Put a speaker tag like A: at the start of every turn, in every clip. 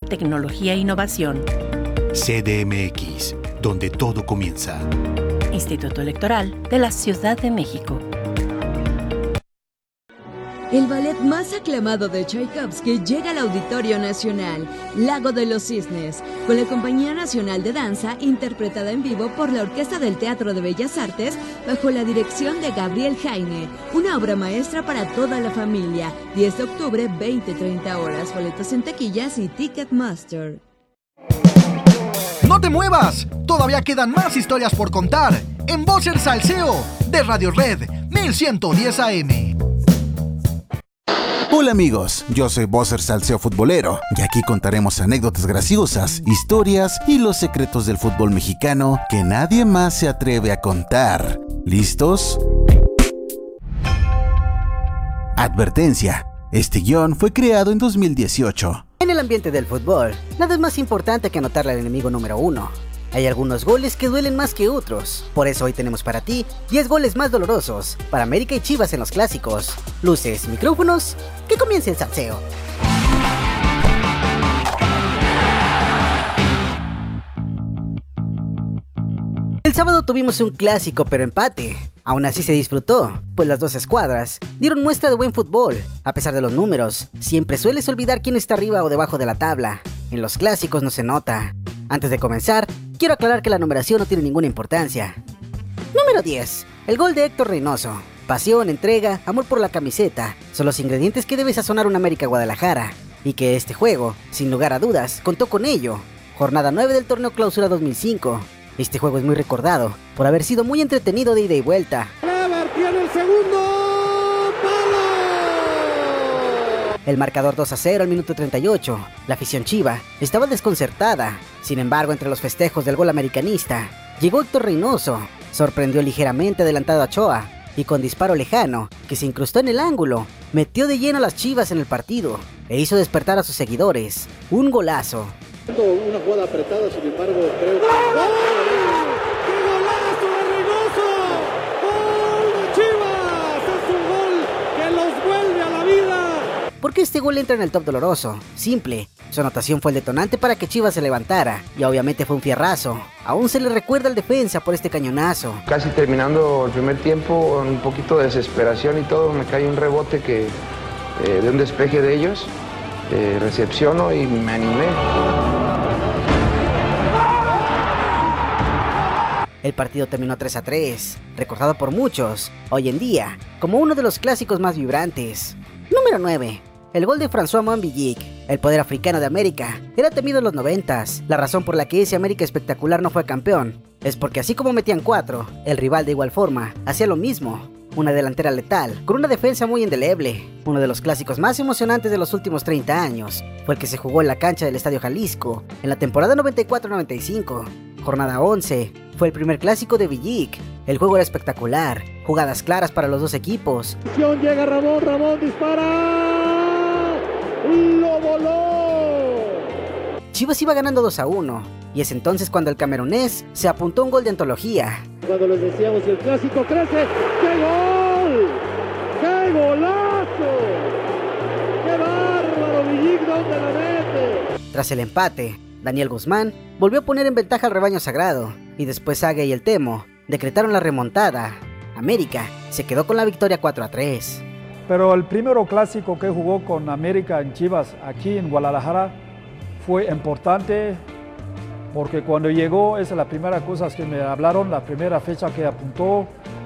A: tecnología e innovación.
B: CDMX, donde todo comienza.
A: Instituto Electoral de la Ciudad de México.
C: El ballet más aclamado de Tchaikovsky llega al Auditorio Nacional, Lago de los Cisnes, con la Compañía Nacional de Danza, interpretada en vivo por la Orquesta del Teatro de Bellas Artes, bajo la dirección de Gabriel Jaime. Una obra maestra para toda la familia. 10 de octubre, 20-30 horas. Boletos en taquillas y Ticketmaster.
D: ¡No te muevas! Todavía quedan más historias por contar en Bócer Salseo de Radio Red 1110 AM.
E: Hola amigos, yo soy Bócer Salseo Futbolero y aquí contaremos anécdotas graciosas, historias y los secretos del fútbol mexicano que nadie más se atreve a contar. ¿Listos? Advertencia: este guión fue creado en 2018.
F: En el ambiente del fútbol, nada es más importante que anotarle al enemigo número 1. Hay algunos goles que duelen más que otros. Por eso hoy tenemos para ti 10 goles más dolorosos para América y Chivas en los clásicos. Luces, micrófonos, que comience el salseo. El sábado tuvimos un clásico pero empate. Aún así se disfrutó, pues las dos escuadras dieron muestra de buen fútbol. A pesar de los números, siempre sueles olvidar quién está arriba o debajo de la tabla. En los clásicos no se nota. Antes de comenzar, quiero aclarar que la numeración no tiene ninguna importancia. Número 10. El gol de Héctor Reynoso. Pasión, entrega, amor por la camiseta son los ingredientes que debe sazonar un América Guadalajara. Y que este juego, sin lugar a dudas, contó con ello. Jornada 9 del torneo Clausura 2005. Este juego es muy recordado por haber sido muy entretenido de ida y vuelta.
G: Clever tiene el segundo palo.
F: El marcador 2-0 al minuto 38. La afición chiva estaba desconcertada. Sin embargo, entre los festejos del gol americanista, llegó Héctor Reynoso. Sorprendió ligeramente adelantado a Ochoa y con disparo lejano, que se incrustó en el ángulo, metió de lleno a las Chivas en el partido e hizo despertar a sus seguidores. Un golazo.
G: Una jugada apretada, sin embargo, creo que... ¡Oh! ¡Qué golazo de Reynoso! ¡Gol de Chivas! Es un gol que los vuelve a la vida.
F: ¿Por qué este gol entra en el top doloroso? Simple. Su anotación fue el detonante para que Chivas se levantara, y obviamente fue un fierrazo. Aún se le recuerda al defensa por este cañonazo.
H: Casi terminando el primer tiempo, un poquito de desesperación y todo, me cae un rebote de un despeje de ellos, recepciono y me animé.
F: El partido terminó 3-3, recordado por muchos, hoy en día, como uno de los clásicos más vibrantes. Número 9. El gol de François Montvillic, el poder africano de América, era temido en los 90s. La razón por la que ese América espectacular no fue campeón es porque así como metían 4, el rival de igual forma hacía lo mismo. Una delantera letal, con una defensa muy indeleble. Uno de los clásicos más emocionantes de los últimos 30 años fue el que se jugó en la cancha del Estadio Jalisco en la temporada 94-95. Jornada 11, fue el primer clásico de Villic. El juego era espectacular, jugadas claras para los dos equipos.
G: Llega Ramón dispara, lo voló.
F: Chivas iba ganando 2-1, y es entonces cuando el camerunés se apuntó un gol de antología.
G: Cuando les decíamos el clásico crece, ¡qué gol! ¡Qué golazo! ¡Qué bárbaro! Villic, ¿dónde la mete?
F: Tras el empate, Daniel Guzmán volvió a poner en ventaja al rebaño sagrado, y después Sague y el Temo decretaron la remontada. América se quedó con la victoria 4-3.
I: Pero el primero clásico que jugó con América en Chivas aquí en Guadalajara fue importante porque cuando llegó, esa es la primera cosa que me hablaron, la primera fecha que apuntó,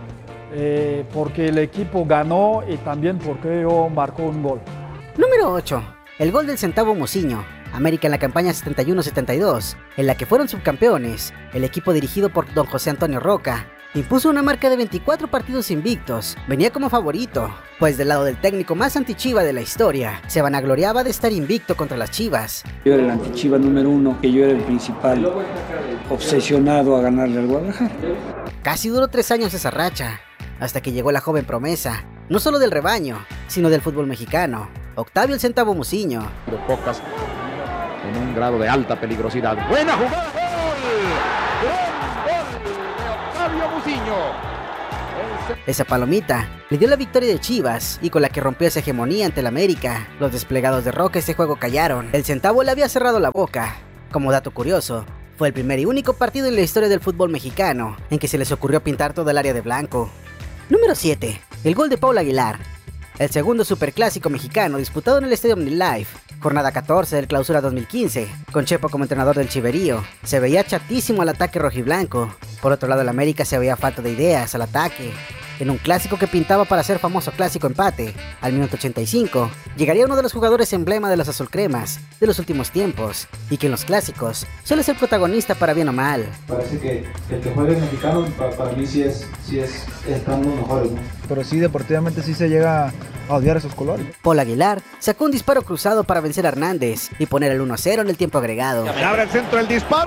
I: porque el equipo ganó y también porque yo marcó un gol.
F: Número 8. El gol del Centavo Mociño. América en la campaña 71-72, en la que fueron subcampeones. El equipo dirigido por don José Antonio Roca impuso una marca de 24 partidos invictos. Venía como favorito, pues del lado del técnico más antichiva de la historia, se vanagloriaba de estar invicto contra las Chivas.
J: Yo era el antichiva número 1, que yo era el principal obsesionado a ganarle al Guadalajara.
F: Casi duró 3 años esa racha, hasta que llegó la joven promesa, no solo del rebaño, sino del fútbol mexicano, Octavio el Centavo Mociño.
K: Pocas en un grado de alta peligrosidad. ¡Buena jugada! ¡Gol! ¡Gran gol de Octavio Mociño! El
F: Esa palomita le dio la victoria de Chivas y con la que rompió esa hegemonía ante el América. Los desplegados de Roca ese juego callaron. El centavo le había cerrado la boca. Como dato curioso, fue el primer y único partido en la historia del fútbol mexicano en que se les ocurrió pintar todo el área de blanco. Número 7. El gol de Paul Aguilar. El segundo superclásico mexicano disputado en el Estadio OmniLife, jornada 14 del Clausura 2015, con Chepo como entrenador del Chiverío. Se veía chatísimo al ataque rojiblanco. Por otro lado, el América se veía falta de ideas al ataque. En un clásico que pintaba para ser famoso clásico empate, al minuto 85, llegaría uno de los jugadores emblema de los azulcremas de los últimos tiempos, y que en los clásicos suele ser protagonista para bien o mal.
L: Parece que el que juegue mexicano para mí sí están los mejores, ¿no? Pero sí, deportivamente sí se llega a odiar esos colores.
F: Paul Aguilar sacó un disparo cruzado para vencer a Hernández y poner el 1-0 en el tiempo agregado.
G: Abre el centro el disparo.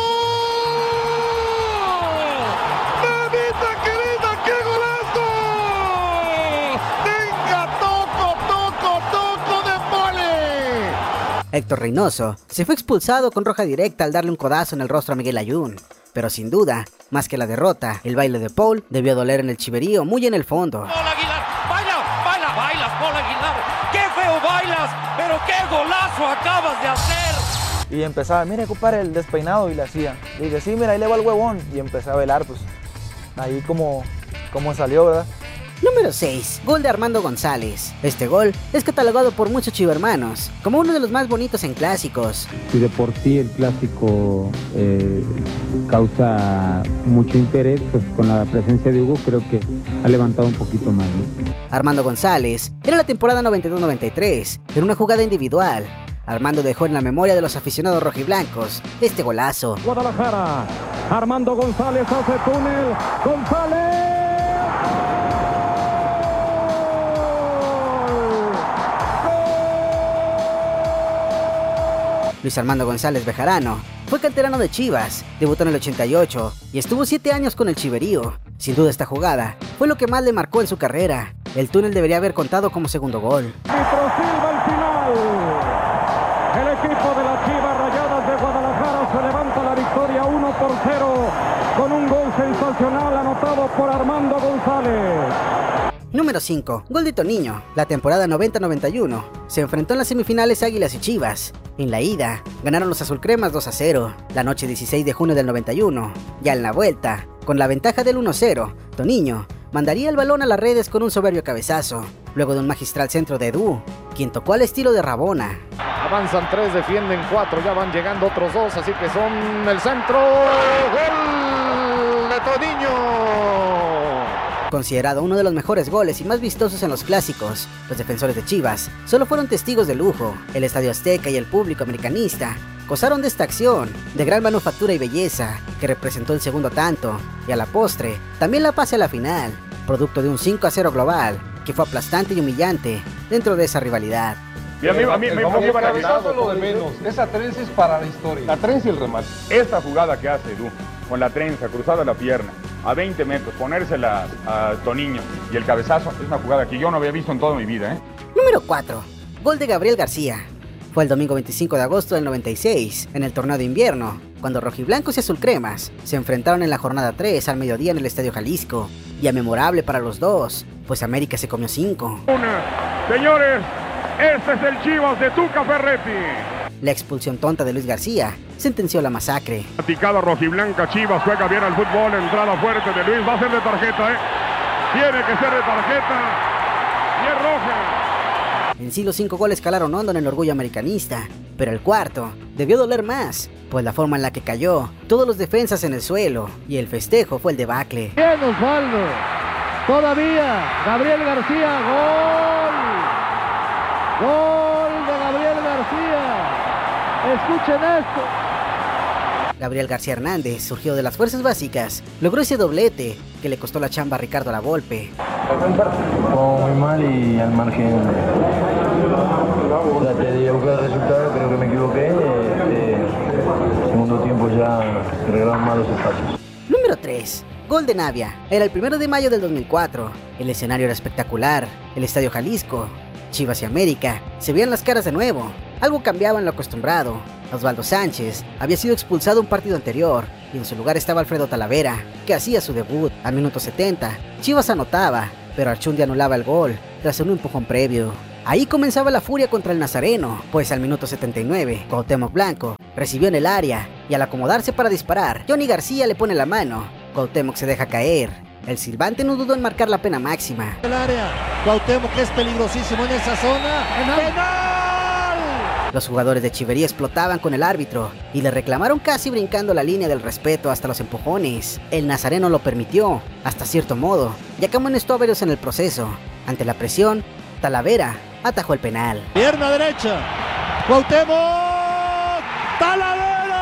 F: Héctor Reynoso se fue expulsado con roja directa al darle un codazo en el rostro a Miguel Ayun. Pero sin duda, más que la derrota, el baile de Paul debió doler en el Chiverío muy en el fondo.
M: Paul Aguilar, bailas, Paul Aguilar. ¡Qué feo bailas! ¡Pero qué golazo acabas de hacer!
L: Y empezaba, mire compadre, el despeinado, y le hacía. Y dije, sí, mira, ahí le va el huevón. Y empecé a bailar, pues, ahí como salió, ¿verdad?
F: Número 6. Gol de Armando González. Este gol es catalogado por muchos chivermanos como uno de los más bonitos en clásicos.
N: Si de por sí el clásico causa mucho interés, pues con la presencia de Hugo creo que ha levantado un poquito más, ¿no?
F: Armando González era la temporada 92-93, en una jugada individual. Armando dejó en la memoria de los aficionados rojiblancos este golazo.
O: Guadalajara, Armando González hace túnel, González.
F: Luis Armando González Bejarano fue canterano de Chivas, debutó en el 88 y estuvo 7 años con el Chiverío. Sin duda esta jugada fue lo que más le marcó en su carrera. El túnel debería haber contado como segundo gol.
O: Y prosilva el final. El equipo de las Chivas Rayadas de Guadalajara se levanta la victoria 1-0 con un gol sensacional anotado por Armando González.
F: Número 5. Gol de Toniño. La temporada 90-91 se enfrentó en las semifinales Águilas y Chivas. En la ida, ganaron los azulcremas 2-0, la noche 16 de junio del 91. Ya en la vuelta, con la ventaja del 1-0, Toniño mandaría el balón a las redes con un soberbio cabezazo, luego de un magistral centro de Edu, quien tocó al estilo de Rabona.
K: Avanzan 3, defienden 4, ya van llegando otros 2, así que son el centro. ¡Gol de Toniño!
F: Considerado uno de los mejores goles y más vistosos en los clásicos, los defensores de Chivas solo fueron testigos de lujo. El Estadio Azteca y el público americanista gozaron de esta acción, de gran manufactura y belleza, que representó el segundo tanto, y a la postre, también la pase a la final, producto de un 5-0 global, que fue aplastante y humillante dentro de esa rivalidad.
P: Y a mí me cabezazo lo de menos. Esa trenza es para la historia. La trenza y el remate. Esta jugada que hace Edu, con la trenza cruzada la pierna, a 20 metros, ponérsela a Toniño y el cabezazo, es una jugada que yo no había visto en toda mi vida, ¿eh?
F: Número 4. Gol de Gabriel García. Fue el domingo 25 de agosto del 96, en el torneo de invierno, cuando rojiblancos y azulcremas se enfrentaron en la jornada 3 al mediodía en el Estadio Jalisco. Día memorable para los dos, pues América se comió 5.
P: Señores, este es el Chivas de Tuca Ferretti.
F: La expulsión tonta de Luis García sentenció la masacre.
P: Picada rojiblanca, Chivas juega bien al fútbol, entrada fuerte de Luis, va a ser de tarjeta, ¿eh? Tiene que ser de tarjeta y es roja.
F: En sí los 5 goles calaron hondo en el orgullo americanista, pero el cuarto debió doler más, pues la forma en la que cayó, todos los defensas en el suelo, y el festejo fue el debacle.
G: Bien, Osvaldo, todavía, Gabriel García, gol de Gabriel García. Escuchen esto.
F: Gabriel García Hernández surgió de las fuerzas básicas, logró ese doblete que le costó la chamba a Ricardo Lavolpe.
Q: Muy mal y al margen. Traté de buscar el resultado, creo que me equivoqué. Segundo tiempo ya regalaron malos espacios.
F: Número 3. Gol de Navia. Era el 1 de mayo del 2004. El escenario era espectacular. El Estadio Jalisco. Chivas y América se veían las caras de nuevo. Algo cambiaba en lo acostumbrado. Osvaldo Sánchez había sido expulsado un partido anterior y en su lugar estaba Alfredo Talavera, que hacía su debut. Al minuto 70, Chivas anotaba, pero Archundi anulaba el gol tras un empujón previo. Ahí comenzaba la furia contra el Nazareno, pues al minuto 79, Cuauhtémoc Blanco recibió en el área y al acomodarse para disparar, Johnny García le pone la mano. Cuauhtémoc se deja caer. El silbante no dudó en marcar la pena máxima.
G: El área, Cuauhtémoc que es peligrosísimo en esa zona. ¡Penal!
F: Los jugadores de Chivería explotaban con el árbitro y le reclamaron casi brincando la línea del respeto hasta los empujones. El Nazareno lo permitió, hasta cierto modo, ya que amonestó a varios en el proceso. Ante la presión, Talavera atajó el penal.
G: Pierna derecha, Cuauhtémoc, Talavera.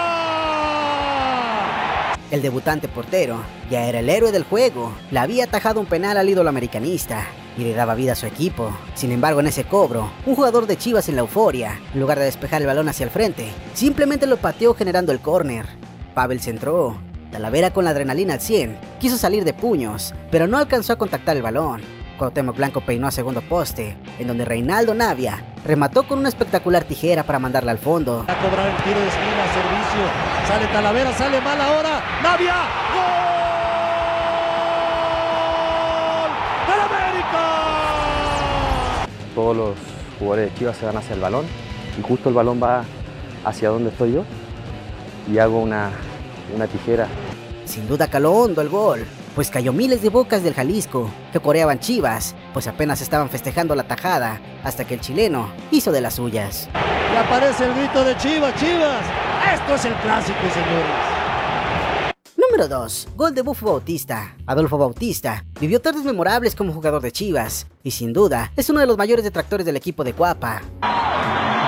F: El debutante portero ya era el héroe del juego. Le había atajado un penal al ídolo americanista y le daba vida a su equipo. Sin embargo, en ese cobro, un jugador de Chivas en la euforia, en lugar de despejar el balón hacia el frente, simplemente lo pateó generando el córner. Pavel centró. Talavera, con la adrenalina al 100, quiso salir de puños, pero no alcanzó a contactar el balón. Cuauhtémoc Blanco peinó a segundo poste, en donde Reinaldo Navia remató con una espectacular tijera para mandarla al fondo.
G: A cobrar el tiro de esquina, servicio. Sale Talavera, sale mal ahora. Navia, ¡gol! ¡Del América!
R: Todos los jugadores de Chivas se van hacia el balón y justo el balón va hacia donde estoy yo y hago una tijera.
F: Sin duda caló hondo el gol, pues cayó miles de bocas del Jalisco que coreaban Chivas, pues apenas estaban festejando la tajada hasta que el chileno hizo de las suyas.
G: Y aparece el grito de Chivas, Chivas. Esto es el clásico, señores.
F: Número 2. Gol de Bufo Bautista. Adolfo Bautista vivió tardes memorables como jugador de Chivas y sin duda es uno de los mayores detractores del equipo de Cuapa.